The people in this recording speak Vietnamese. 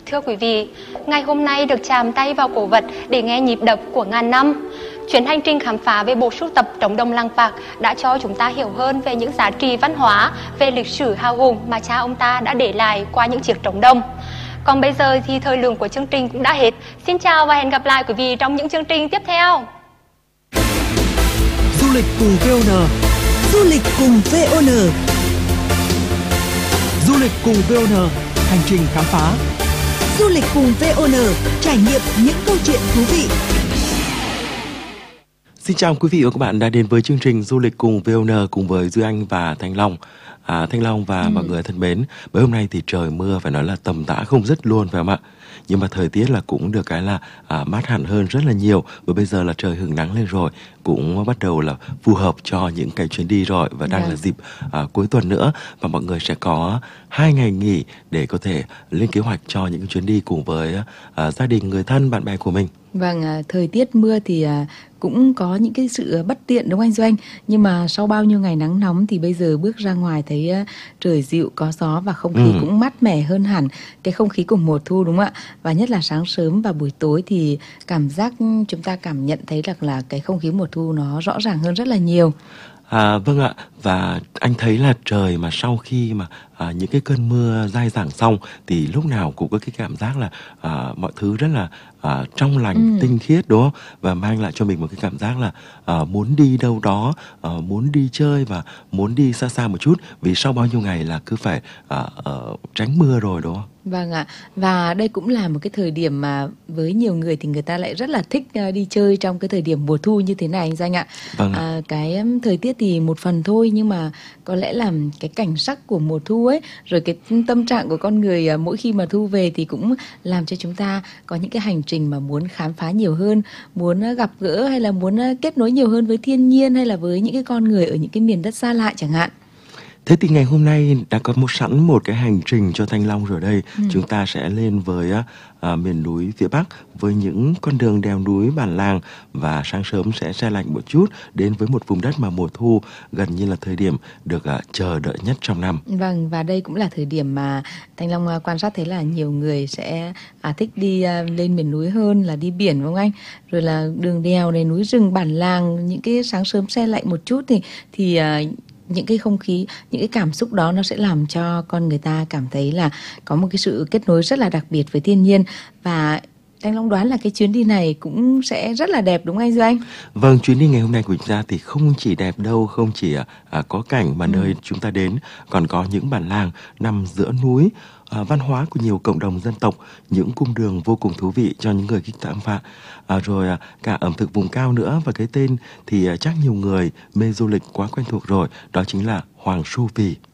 Thưa quý vị, ngày hôm nay được chạm tay vào cổ vật để nghe nhịp đập của ngàn năm. Chuyến hành trình khám phá về bộ sưu tập trống đồng Lăng Bác đã cho chúng ta hiểu hơn về những giá trị văn hóa, về lịch sử hào hùng mà cha ông ta đã để lại qua những chiếc trống đồng. Còn bây giờ thì thời lượng của chương trình cũng đã hết. Xin chào và hẹn gặp lại quý vị trong những chương trình tiếp theo. Du lịch cùng VON. Du lịch cùng VON. Du lịch cùng VON, hành trình khám phá. Du lịch cùng VON, trải nghiệm những câu chuyện thú vị. Xin chào quý vị và các bạn đã đến với chương trình Du lịch cùng VON cùng với Duy Anh và Thanh Long. Thanh Long và mọi người thân mến, bởi hôm nay thì trời mưa phải nói là tầm tã không dứt luôn phải không ạ? Nhưng mà thời tiết là cũng được cái là mát hẳn hơn rất là nhiều. Và bây giờ là trời hửng nắng lên rồi, cũng bắt đầu là phù hợp cho những cái chuyến đi rồi. Và đang là dịp cuối tuần nữa, và mọi người sẽ có 2 ngày nghỉ để có thể lên kế hoạch cho những chuyến đi cùng với gia đình, người thân, bạn bè của mình. Vâng, thời tiết mưa thì cũng có những cái sự bất tiện đúng không anh Doanh? Nhưng mà sau bao nhiêu ngày nắng nóng thì bây giờ bước ra ngoài thấy trời dịu, có gió và không khí cũng mát mẻ hơn hẳn cái không khí của mùa thu đúng không ạ? Và nhất là sáng sớm và buổi tối thì cảm giác chúng ta cảm nhận thấy được là cái không khí mùa thu nó rõ ràng hơn rất là nhiều. Vâng ạ, và anh thấy là trời mà sau khi mà những cái cơn mưa dai dẳng xong thì lúc nào cũng có cái cảm giác là mọi thứ rất là trong lành, tinh khiết đúng không? Và mang lại cho mình một cái cảm giác là muốn đi đâu đó, muốn đi chơi và muốn đi xa xa một chút, vì sau bao nhiêu ngày là cứ phải tránh mưa rồi đúng không? Vâng ạ, và đây cũng là một cái thời điểm mà với nhiều người thì người ta lại rất là thích đi chơi trong cái thời điểm mùa thu như thế này anh Danh ạ. Vâng ạ. Cái thời tiết thì một phần thôi, nhưng mà có lẽ là cái cảnh sắc của mùa thu ấy, rồi cái tâm trạng của con người mỗi khi mà thu về thì cũng làm cho chúng ta có những cái hành trình mà muốn khám phá nhiều hơn, muốn gặp gỡ hay là muốn kết nối nhiều hơn với thiên nhiên hay là với những cái con người ở những cái miền đất xa lạ chẳng hạn. Thế thì ngày hôm nay đã có sẵn một cái hành trình cho Thanh Long rồi đây. Chúng ta sẽ lên với miền núi phía Bắc với những con đường đèo núi bản làng, và sáng sớm sẽ se lạnh một chút, đến với một vùng đất mà mùa thu gần như là thời điểm được chờ đợi nhất trong năm. Vâng, và đây cũng là thời điểm mà Thanh Long quan sát thấy là nhiều người sẽ thích đi lên miền núi hơn là đi biển đúng không anh? Rồi là đường đèo này, núi rừng bản làng, những cái sáng sớm se lạnh một chút thì những cái không khí, những cái cảm xúc đó nó sẽ làm cho con người ta cảm thấy là có một cái sự kết nối rất là đặc biệt với thiên nhiên. Và Thanh Long đoán là cái chuyến đi này cũng sẽ rất là đẹp đúng không anh Duy Anh? Vâng, chuyến đi ngày hôm nay của chúng ta thì không chỉ đẹp đâu, không chỉ có cảnh mà nơi chúng ta đến còn có những bản làng nằm giữa núi, văn hóa của nhiều cộng đồng dân tộc, những cung đường vô cùng thú vị cho những người thích khám phá, rồi cả ẩm thực vùng cao nữa. Và cái tên thì chắc nhiều người mê du lịch quá quen thuộc rồi, đó chính là Hoàng Su Phi.